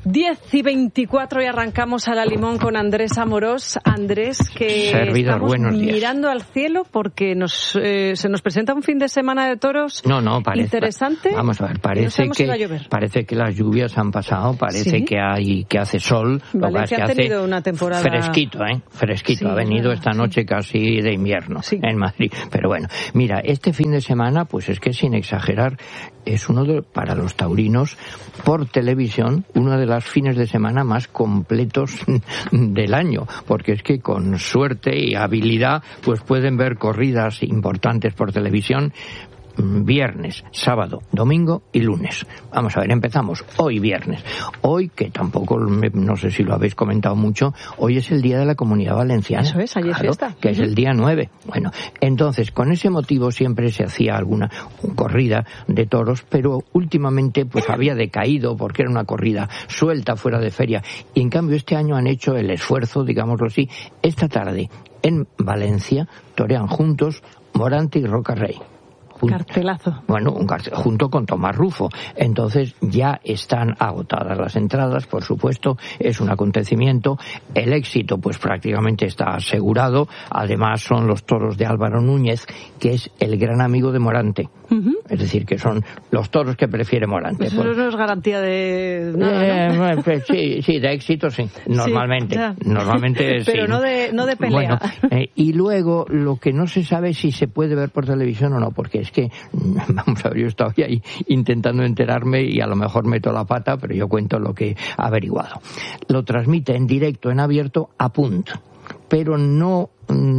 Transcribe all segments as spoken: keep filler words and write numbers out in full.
diez y veinticuatro y arrancamos a la Limón con Andrés Amorós. Andrés, que Servidor, estamos buenos días. Mirando al cielo porque nos eh, se nos presenta un fin de semana de toros no, no, parece, interesante. Vamos a ver, parece no que si parece que las lluvias han pasado, parece ¿Sí? que hay que hace sol, Valencia que ha hace tenido una temporada fresquito, ¿eh? Fresquito, sí, ha venido verdad, esta noche sí. casi de invierno sí. en Madrid. Pero bueno, mira, este fin de semana, pues es que sin exagerar, es uno de, para los taurinos, por televisión, uno de los fines de semana más completos del año, porque es que con suerte y habilidad pues pueden ver corridas importantes por televisión viernes, sábado, domingo y lunes. Vamos a ver, empezamos hoy viernes. Hoy, que tampoco, no sé si lo habéis comentado mucho, hoy es el Día de la Comunidad Valenciana. Eso es, ayer claro, fiesta. Que es el día nueve. Bueno, entonces, con ese motivo siempre se hacía alguna corrida de toros, pero últimamente pues había decaído porque era una corrida suelta, fuera de feria. Y en cambio este año han hecho el esfuerzo, digámoslo así. Esta tarde, en Valencia, torean juntos Morante y Roca Rey. Cartelazo. Bueno, un cartel, junto con Tomás Rufo. Entonces ya están agotadas las entradas, por supuesto, es un acontecimiento. El éxito pues prácticamente está asegurado. Además son los toros de Álvaro Núñez, que es el gran amigo de Morante. Uh-huh. Es decir, que son los toros que prefiere Morante. Eso pues, no es garantía de nada, eh, ¿no? bueno, pues, sí, sí, de éxito sí, normalmente. Sí, normalmente Pero sí. no de, no de pelea. Bueno, eh, y luego lo que no se sabe es si se puede ver por televisión o no, porque es que, vamos a ver, yo estaba ahí intentando enterarme y a lo mejor meto la pata, pero yo cuento lo que he averiguado. Lo transmite en directo, en abierto, a Punt, pero no,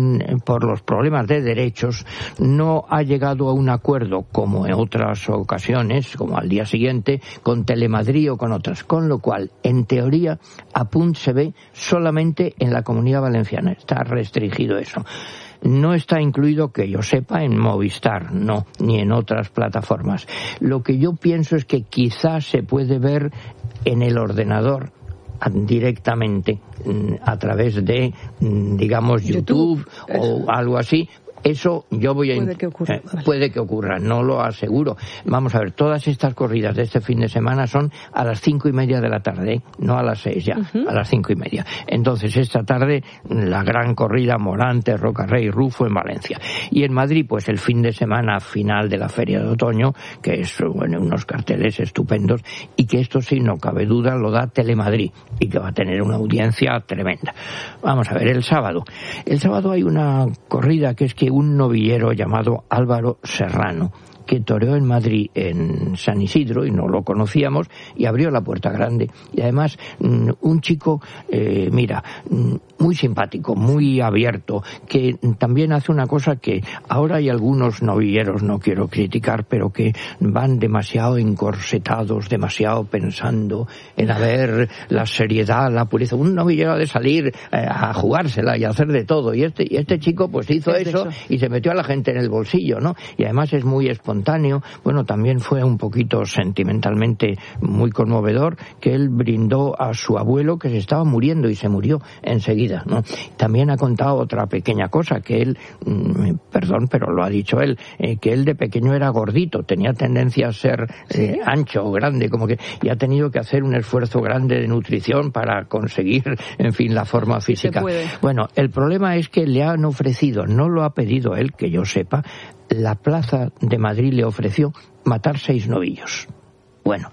por los problemas de derechos, no ha llegado a un acuerdo, como en otras ocasiones, como al día siguiente, con Telemadrid o con otras, con lo cual, en teoría, a Punt se ve solamente en la Comunidad Valenciana, está restringido eso. No está incluido, que yo sepa, en Movistar, no, ni en otras plataformas. Lo que yo pienso es que quizás se puede ver en el ordenador directamente a través de, digamos, YouTube, YouTube o algo así. Eso yo voy a... Puede que ocurra. Eh, puede que ocurra, no lo aseguro. Vamos a ver, todas estas corridas de este fin de semana son a las cinco y media de la tarde, ¿eh? No a las seis ya, uh-huh. a las cinco y media. Entonces, esta tarde, la gran corrida Morante, Roca Rey, Rufo en Valencia. Y en Madrid, pues el fin de semana final de la Feria de Otoño, que es, bueno, unos carteles estupendos, y que esto sí, no cabe duda, lo da Telemadrid, y que va a tener una audiencia tremenda. Vamos a ver, el sábado. El sábado hay una corrida que es que un novillero llamado Álvaro Serrano, que toreó en Madrid, en San Isidro, y no lo conocíamos, y abrió la Puerta Grande. Y además, un chico, eh, mira, muy simpático, muy abierto, que también hace una cosa que ahora hay algunos novilleros, no quiero criticar, pero que van demasiado encorsetados, demasiado pensando en haber la seriedad, la pureza. Un novillero ha de salir eh, a jugársela y a hacer de todo. Y este, y este chico pues hizo eso, eso y se metió a la gente en el bolsillo, ¿no? Y además es muy espontáneo. Bueno, también fue un poquito sentimentalmente muy conmovedor que él brindó a su abuelo, que se estaba muriendo y se murió enseguida, ¿no? También ha contado otra pequeña cosa, que él, mmm, perdón, pero lo ha dicho él, eh, que él de pequeño era gordito, tenía tendencia a ser eh, ancho o grande, como que, y ha tenido que hacer un esfuerzo grande de nutrición para conseguir, en fin, la forma física. Bueno, el problema es que le han ofrecido, no lo ha pedido él, que yo sepa, la Plaza de Madrid le ofreció matar seis novillos. Bueno,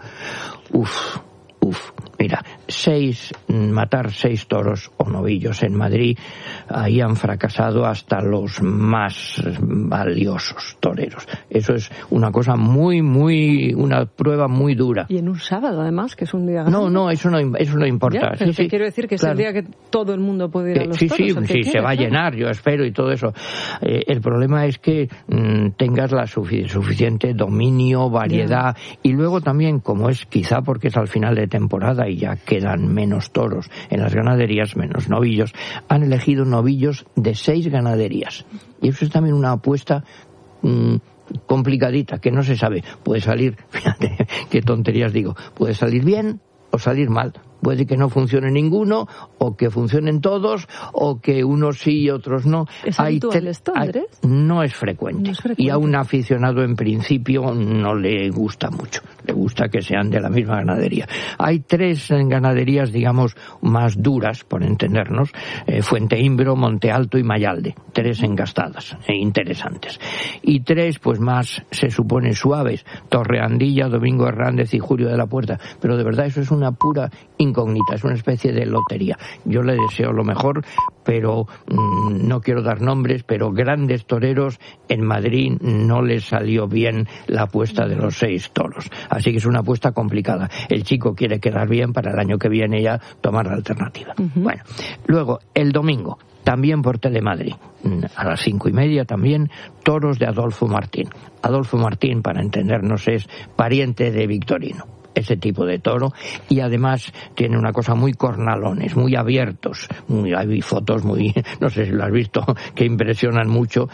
uff, uff, mira, seis, matar seis toros o novillos en Madrid, ahí han fracasado hasta los más valiosos toreros. Eso es una cosa muy, muy, una prueba muy dura. Y en un sábado, además, que es un día... No, no, eso no, eso no importa. Ya, pero sí, sí, quiero decir que es claro. el día que todo el mundo puede ir a los sí, toros. Sí, sí, sí, quiere, se va claro. a llenar, yo espero, y todo eso. Eh, el problema es que mmm, tengas la sufic- suficiente dominio, variedad, yeah. Y luego también, como es quizá porque es al final de temporada y ya quedan menos toros en las ganaderías, menos novillos, han elegido novillos de seis ganaderías. Y eso es también una apuesta mmm, complicadita, que no se sabe. Puede salir, fíjate, qué tonterías digo, puede salir bien o salir mal. Puede que no funcione ninguno, o que funcionen todos, o que unos sí y otros no. ¿Es habitual te- esto, Andrés? Hay, no, es frecuente. no es frecuente. Y a un aficionado en principio no le gusta mucho. Le gusta que sean de la misma ganadería. Hay tres ganaderías, digamos, más duras, por entendernos, eh, Fuenteimbro, Monte Alto y Mayalde. Tres engastadas e interesantes. Y tres, pues más, se supone, suaves. Torreandilla, Domingo Hernández y Julio de la Puerta. Pero de verdad eso es una pura incógnita, es una especie de lotería. Yo le deseo lo mejor, pero mmm, no quiero dar nombres, pero grandes toreros en Madrid no les salió bien la apuesta de los seis toros. Así que es una apuesta complicada. El chico quiere quedar bien para el año que viene ya tomar la alternativa. Uh-huh. Bueno, luego, el domingo, también por Telemadrid, a las cinco y media también, toros de Adolfo Martín. Adolfo Martín, para entendernos, es pariente de Victorino, ese tipo de toro, y además tiene una cosa muy cornalones, muy abiertos, muy, hay fotos muy, no sé si lo has visto, que impresionan mucho,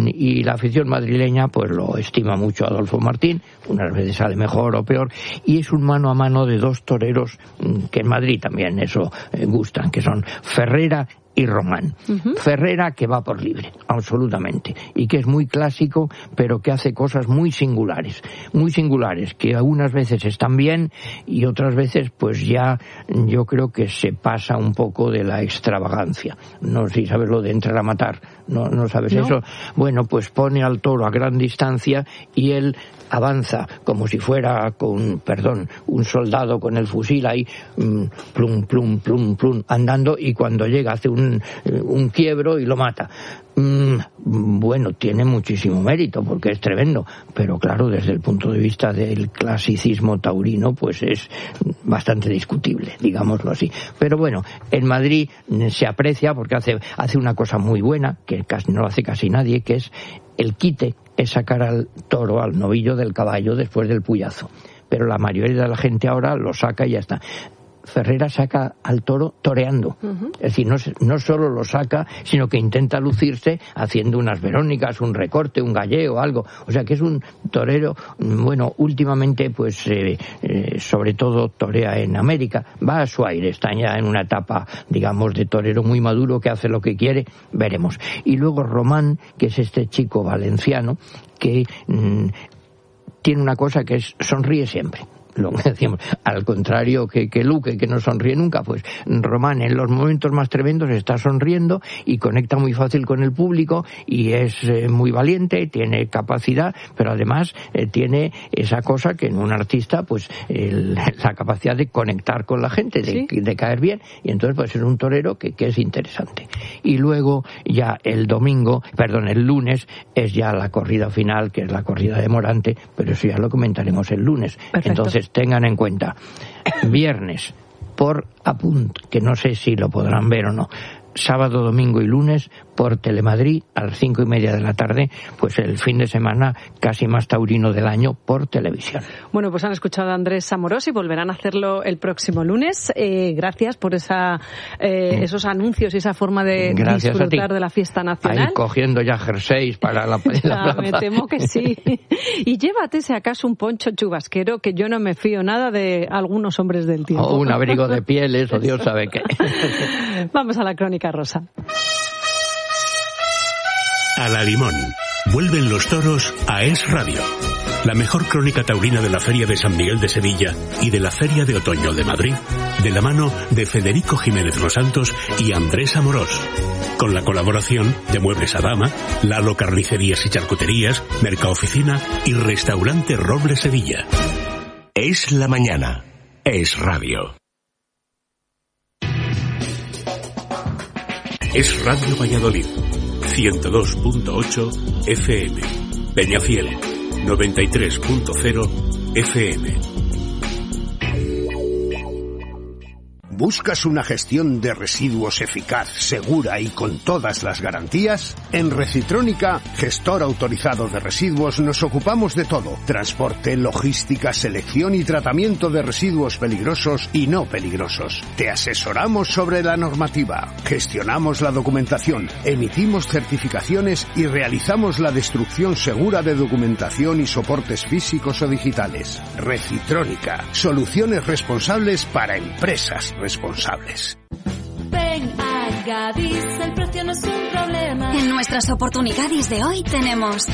y la afición madrileña pues lo estima mucho a Adolfo Martín, unas veces sale mejor o peor, y es un mano a mano de dos toreros que en Madrid también eso eh, gustan, que son Ferrera y Román. Uh-huh. Ferrera, que va por libre, absolutamente, y que es muy clásico, pero que hace cosas muy singulares, muy singulares, que algunas veces están bien y otras veces pues ya yo creo que se pasa un poco de la extravagancia. No sé si sabes lo de entrar a matar, no, no sabes no. eso. Bueno, pues pone al toro a gran distancia y él avanza como si fuera con, perdón, un soldado con el fusil ahí, plum, plum, plum, plum, andando, y cuando llega hace un, un quiebro y lo mata. Mm, bueno, tiene muchísimo mérito porque es tremendo, pero claro, desde el punto de vista del clasicismo taurino, pues es bastante discutible, digámoslo así. Pero bueno, en Madrid se aprecia porque hace, hace una cosa muy buena, que casi no lo hace casi nadie, que es el quite, es sacar al toro, al novillo del caballo después del puyazo. Pero la mayoría de la gente ahora lo saca y ya está. Ferrera saca al toro toreando. Uh-huh. Es decir, no, no solo lo saca, sino que intenta lucirse haciendo unas verónicas, un recorte, un galleo, algo. O sea que es un torero, bueno, últimamente, pues, eh, eh, sobre todo torea en América. Va a su aire, está ya en una etapa, digamos, de torero muy maduro que hace lo que quiere, veremos. Y luego Román, que es este chico valenciano, que mmm, tiene una cosa que es, sonríe siempre. Lo que decíamos, al contrario que, que Luque, que no sonríe nunca, pues Román en los momentos más tremendos está sonriendo y conecta muy fácil con el público y es eh, muy valiente, tiene capacidad, pero además eh, tiene esa cosa que en un artista, pues el, la capacidad de conectar con la gente, de, ¿sí? de caer bien, y entonces pues es un torero que, que es interesante. Y luego ya el domingo, perdón, el lunes es ya la corrida final, que es la corrida de Morante, pero eso ya lo comentaremos el lunes. Perfecto. Entonces tengan en cuenta, viernes por Apunt, que no sé si lo podrán ver o no, sábado, domingo y lunes por Telemadrid a las cinco y media de la tarde, pues el fin de semana casi más taurino del año por televisión. Bueno, pues han escuchado a Andrés Amorós y volverán a hacerlo el próximo lunes. Eh, gracias por esa eh, sí. esos anuncios y esa forma de gracias disfrutar de la fiesta nacional. Ahí cogiendo ya jerseys para la, la plaza. Me temo que sí. Y llévate si acaso un poncho chubasquero, que yo no me fío nada de algunos hombres del tiempo. O un abrigo de pieles, o Dios sabe qué. Vamos a la crónica rosa. A la Limón. Vuelven los toros a Es Radio. La mejor crónica taurina de la Feria de San Miguel de Sevilla y de la Feria de Otoño de Madrid, de la mano de Federico Jiménez Los Santos y Andrés Amorós. Con la colaboración de Muebles Adama, Lalo Carnicerías y Charcuterías, Mercaoficina y Restaurante Roble Sevilla. Es la mañana. Es Radio. Es Radio Valladolid. ciento dos punto ocho F M. Peñafiel, noventa y tres punto cero F M. ¿Buscas una gestión de residuos eficaz, segura y con todas las garantías? En Recitrónica, gestor autorizado de residuos, nos ocupamos de todo. Transporte, logística, selección y tratamiento de residuos peligrosos y no peligrosos. Te asesoramos sobre la normativa, gestionamos la documentación, emitimos certificaciones y realizamos la destrucción segura de documentación y soportes físicos o digitales. Recitrónica, soluciones responsables para empresas responsables. Ven a Gadis, el precio no es un problema. En nuestras oportunidades de hoy tenemos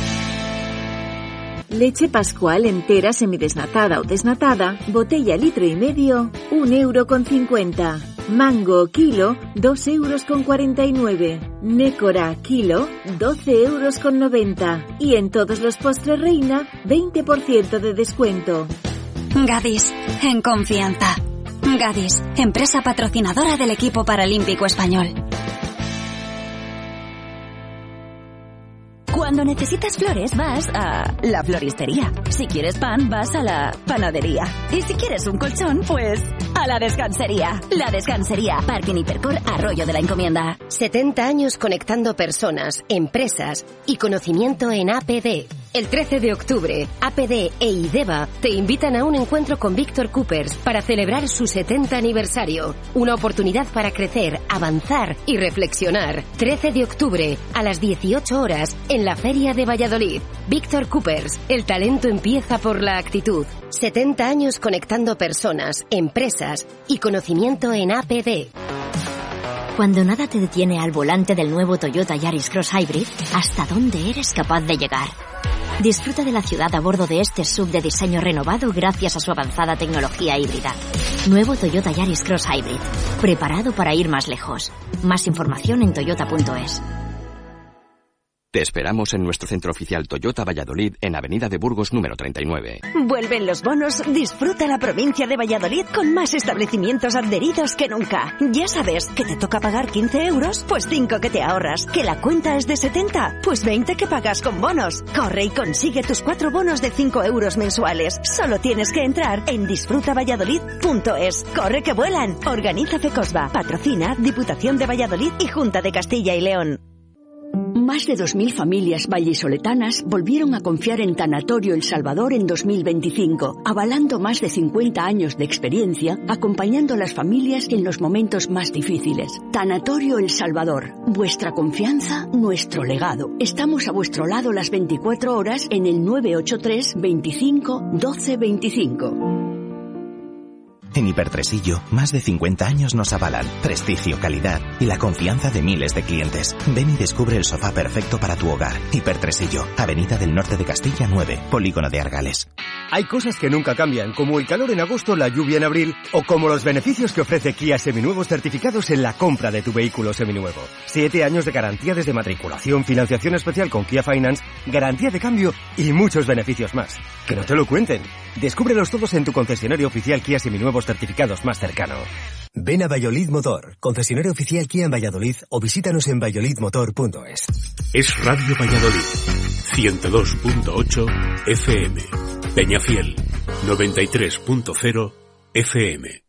leche Pascual entera semidesnatada o desnatada, botella litro y medio, un euro con cincuenta. Mango kilo, dos euros con cuarenta y nueve. Nécora kilo, doce euros con noventa. Y en todos los postres Reina, veinte por ciento de descuento. Gadis, en confianza. Gadis, empresa patrocinadora del equipo paralímpico español. Cuando necesitas flores vas a la floristería. Si quieres pan vas a la panadería. Y si quieres un colchón, pues a la descansería. La descansería. Parking Hipercor Arroyo de la Encomienda. setenta años conectando personas, empresas y conocimiento en A P D. El trece de octubre, A P D e IDEVA te invitan a un encuentro con Víctor Coopers para celebrar su setenta aniversario. Una oportunidad para crecer, avanzar y reflexionar. trece de octubre, a las dieciocho horas, en la Feria de Valladolid. Víctor Coopers, el talento empieza por la actitud. setenta años conectando personas, empresas y conocimiento en A P D. Cuando nada te detiene al volante del nuevo Toyota Yaris Cross Hybrid, ¿hasta dónde eres capaz de llegar? Disfruta de la ciudad a bordo de este S U V de diseño renovado gracias a su avanzada tecnología híbrida. Nuevo Toyota Yaris Cross Hybrid, preparado para ir más lejos. Más información en toyota punto es. Te esperamos en nuestro centro oficial Toyota Valladolid en Avenida de Burgos número treinta y nueve. Vuelven los bonos, disfruta la provincia de Valladolid con más establecimientos adheridos que nunca. Ya sabes que te toca pagar quince euros, pues cinco que te ahorras. Que la cuenta es de setenta, pues veinte que pagas con bonos. Corre y consigue tus cuatro bonos de cinco euros mensuales. Solo tienes que entrar en disfruta valladolid punto es. Corre que vuelan. Organiza FECOSBA. Patrocina Diputación de Valladolid y Junta de Castilla y León. Más de dos mil familias vallisoletanas volvieron a confiar en Tanatorio El Salvador en dos mil veinticinco, avalando más de cincuenta años de experiencia, acompañando a las familias en los momentos más difíciles. Tanatorio El Salvador, vuestra confianza, nuestro legado. Estamos a vuestro lado las veinticuatro horas en el nueve ocho tres, veinticinco, doce veinticinco. En Hipertresillo, más de cincuenta años nos avalan prestigio, calidad y la confianza de miles de clientes. Ven y descubre el sofá perfecto para tu hogar. Hipertresillo, Avenida del Norte de Castilla nueve, Polígono de Argales. Hay cosas que nunca cambian, como el calor en agosto, la lluvia en abril, o como los beneficios que ofrece Kia Seminuevos certificados en la compra de tu vehículo seminuevo. Siete años de garantía desde matriculación, financiación especial con Kia Finance, garantía de cambio y muchos beneficios más. Que no te lo cuenten. Descúbrelos todos en tu concesionario oficial Kia Seminuevos certificados más cercano. Ven a Valladolid Motor, concesionario oficial Kia en Valladolid, o visítanos en valladolid motor punto es. Es Radio Valladolid, ciento dos punto ocho F M. Peñafiel, noventa y tres punto cero F M.